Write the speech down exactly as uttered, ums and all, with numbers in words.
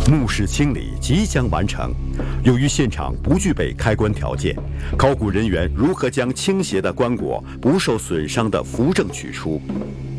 墓室清理即将完成，由于现场不具备开棺条件，考古人员如何将倾斜的棺椁不受损伤的扶正取出？